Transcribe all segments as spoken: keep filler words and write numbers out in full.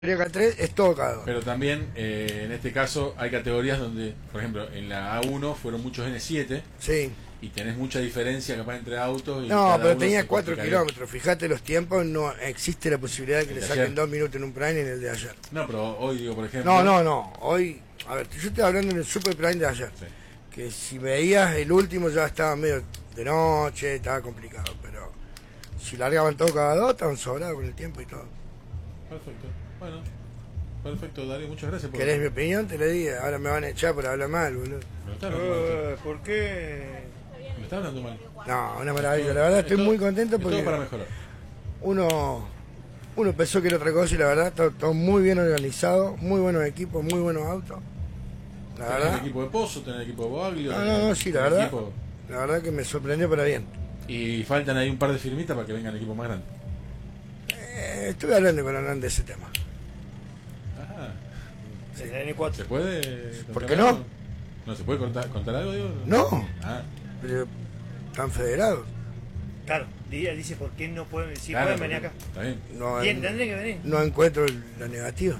K tres es todo K dos. Pero también, eh, en este caso, hay categorías donde, por ejemplo, en la A uno fueron muchos N siete. Sí. Y tenés mucha diferencia capaz entre autos. Y no, cada pero uno tenía se cuatro complica kilómetros. Fíjate los tiempos, no existe la posibilidad de que ¿El le de saquen ayer? dos minutos en un prime en el de ayer. No, pero hoy digo, por ejemplo. No, no, no. Hoy, a ver, yo estoy hablando en el super prime de ayer. Sí. Que si veías el último ya estaba medio de noche, estaba complicado. Pero si largaban todo cada dos, estaban sobrados con el tiempo y todo. Perfecto. Bueno, perfecto, Darío, muchas gracias por. ¿Querés mi opinión? Te lo dije. Ahora me van a echar por hablar mal, boludo. Me está hablando mal. Uh, ¿Por qué? Me está hablando mal. No, una maravilla. La verdad estoy Es todo- muy contento es todo porque para mejorar. uno uno pensó que era otra cosa y la verdad está todo muy bien organizado, muy buenos equipos, muy buenos autos. La Tenés verdad, el equipo de Pozo, tenés el equipo de Boaglio. no, no, no, sí, la tenés verdad, equipo- la verdad que me sorprendió para bien. Y faltan ahí un par de firmitas para que vengan equipos más grandes. Eh, estuve hablando con Hernán de ese tema. Ajá. El N cuatro. ¿Se puede? ¿Por contar qué no? algo? ¿No se puede contar, contar algo, digo? No, Ah, pero están federados. Claro, ella dice por qué no pueden, si claro, pueden venir porque- acá. Está bien. No, Bien, en- tendría que venir. no encuentro la negativa.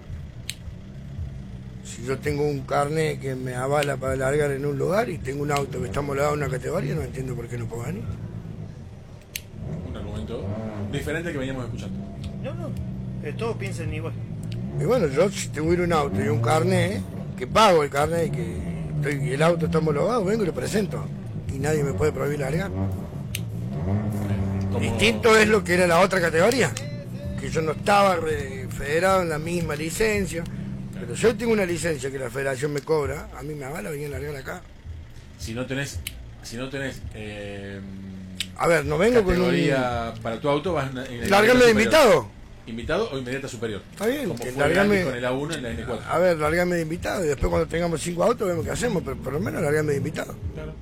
Si yo tengo un carnet que me avala para largar en un lugar y tengo un auto que está homologado en una categoría, no entiendo por qué no puedo venir. Un argumento diferente que veníamos escuchando. No, no, eh, todos piensan igual. Y bueno, yo si tuviera un auto y un carnet, que pago el carnet y que estoy- y el auto está homologado, vengo y lo presento. Y nadie me puede prohibir largar. Como- Distinto es lo que era la otra categoría, que yo no estaba re- federado en la misma licencia. Pero yo tengo una licencia que la federación me cobra, a mí me avala venir a largar acá. Si no tenés, si no tenés eh, A ver, no vengo con un... categoría para tu auto, vas en, en la Largarme de inmediata superior. invitado. ¿Invitado o inmediata superior? Está bien, Como que fue largame- Gandhi con el A uno en la N cuatro. A ver, largarme de invitado y después cuando tengamos cinco autos vemos qué hacemos, pero por lo menos largarme de invitado. Claro.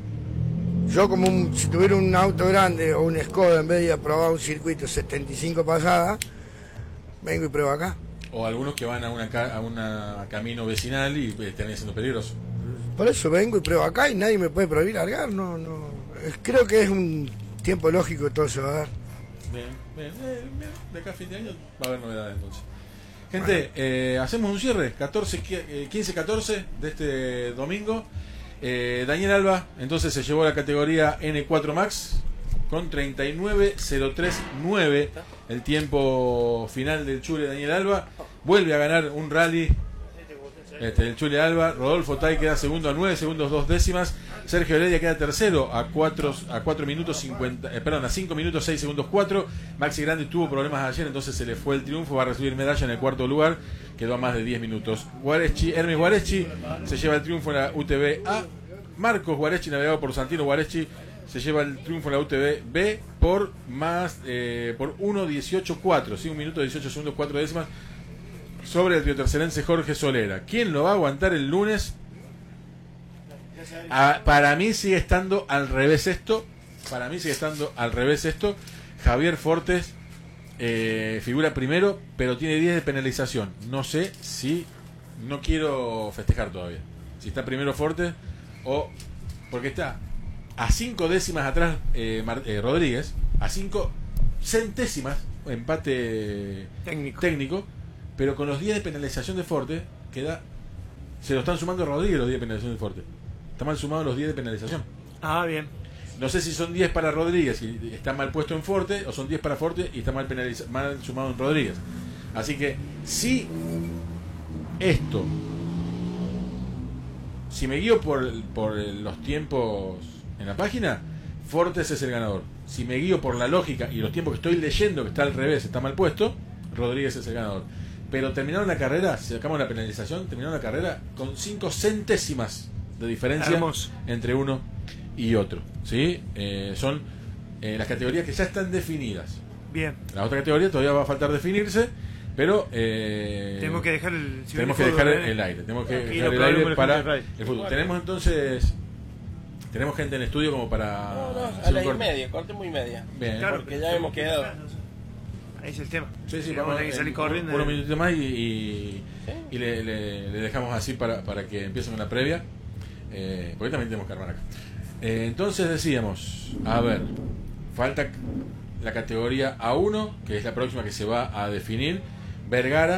Yo como un, si tuviera un auto grande o un Skoda, en vez de ir a probar un circuito setenta y cinco pasadas, vengo y pruebo acá. O algunos que van a una ca- a una camino vecinal y eh, están siendo peligrosos. Por eso vengo y pruebo acá y nadie me puede prohibir largar. No, no. Es- Creo que es un tiempo lógico que todo se va a dar. Bien, bien, eh, bien. De acá a fin de año va a haber novedades entonces. Gente, eh, hacemos un cierre, catorce, quince catorce de este domingo. Eh, Daniel Alba entonces se llevó la categoría N cuatro Max con treinta y nueve cero tres nueve, el tiempo final del Chule Daniel Alba. Vuelve a ganar un rally este, el Chule Alba. Rodolfo Tai queda segundo a nueve segundos dos décimas. Sergio Heredia queda tercero a cuatro a cuatro minutos cincuenta, eh, perdón, a cinco minutos seis segundos cuatro. Maxi Grande tuvo problemas ayer, entonces se le fue el triunfo, va a recibir medalla en el cuarto lugar, quedó a más de diez minutos. Guareschi, Hermes Guareschi se lleva el triunfo en la U T V A. Marcos Guareschi, navegado por Santino Guareschi, se lleva el triunfo en la U T V B por más eh, por uno dieciocho cuatro, ¿sí? un minuto dieciocho segundos cuatro décimas sobre el riotercerense Jorge Solera. ¿Quién lo va a aguantar el lunes? Ah, para mí sigue estando al revés esto. Para mí sigue estando al revés esto. Javier Fortes eh, figura primero, pero tiene diez de penalización. No sé si... No quiero festejar todavía. Si está primero Fortes o... Porque está a cinco décimas atrás eh, Mar- eh, Rodríguez. A cinco centésimas. Empate Técnico. técnico. Pero con los diez de penalización de Forte queda... Se lo están sumando a Rodríguez los diez de penalización de Forte. Está mal sumados los diez de penalización. Ah, bien. No sé si son diez para Rodríguez y está mal puesto en Forte, o son diez para Forte y está mal, penaliza- mal sumado en Rodríguez. Así que si esto, si me guío por, por los tiempos en la página, Fortes es el ganador. Si me guío por la lógica y los tiempos que estoy leyendo, que está al revés, está mal puesto, Rodríguez es el ganador. Pero terminaron la carrera, si sacamos la penalización, terminaron la carrera con cinco centésimas de diferencia Hermoso. entre uno y otro, ¿sí? Eh, son eh, las categorías que ya están definidas. Bien. La otra categoría todavía va a faltar definirse, pero eh, Tenemos que dejar el tenemos que fútbol, dejar ¿eh? el aire, tenemos que Y dejar lo el que hablemos aire de para gente de radio. el fútbol. Tenemos entonces, tenemos gente en estudio como para No, no, a hacer un las y corte. media, corte muy media. Bien, Claro, porque ya hemos quedado. Ahí es el tema. sí, sí, vamos a vamos tener que salir en corriendo. unos minutitos más y, y, Sí. y le, le- le dejamos así para, para que empiecen con la previa, eh, porque también tenemos que armar acá. Eh, entonces decíamos, a ver, falta la categoría A uno, que es la próxima que se va a definir. Vergara.